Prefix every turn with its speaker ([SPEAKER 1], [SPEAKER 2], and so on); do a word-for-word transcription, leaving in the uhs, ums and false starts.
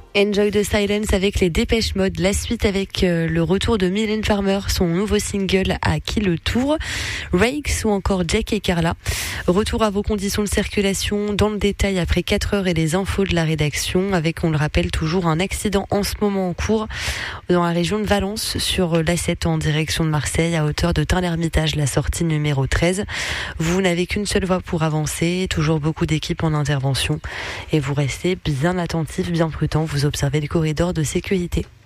[SPEAKER 1] Enjoy the Silence avec les Dépêche Mode. La suite avec euh, le retour de Mylène Farmer, son nouveau single À qui le tour, Rakes ou encore Jack et Carla. Retour à vos conditions de circulation dans le détail après quatre heures et les infos de la rédaction avec, on le rappelle, toujours un accident en ce moment en cours dans la région de Valence sur l'A sept en direction de Marseille à hauteur de Tain-l'Hermitage, la sortie numéro treize. Vous n'avez qu'une seule voie pour avancer, toujours beaucoup d'équipes en intervention et vous restez bien attentifs, bien prudents, vous observez le corridor de sécurité.